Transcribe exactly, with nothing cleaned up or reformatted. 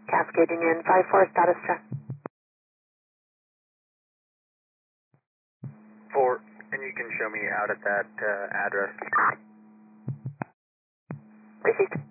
Cascading in, five four, status check. Four, and you can show me out at that uh, address. Received.